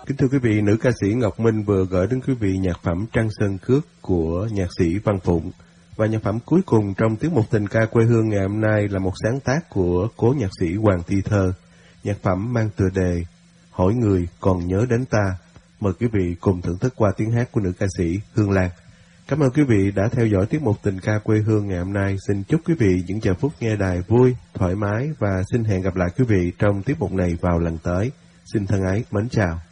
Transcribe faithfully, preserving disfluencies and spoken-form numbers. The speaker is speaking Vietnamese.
Kính thưa quý vị, nữ ca sĩ Ngọc Minh vừa gửi đến quý vị nhạc phẩm Trăng Sơn Cước của nhạc sĩ Văn Phụng. Và nhạc phẩm cuối cùng trong tiết mục tình ca quê hương ngày hôm nay là một sáng tác của cố nhạc sĩ Hoàng Thi Thơ. Nhạc phẩm mang tựa đề Hỏi Người Còn Nhớ Đến Ta. Mời quý vị cùng thưởng thức qua tiếng hát của nữ ca sĩ Hương Lan. Cảm ơn quý vị đã theo dõi tiết mục tình ca quê hương ngày hôm nay. Xin chúc quý vị những giờ phút nghe đài vui, thoải mái và xin hẹn gặp lại quý vị trong tiết mục này vào lần tới. Xin thân ái, mến chào.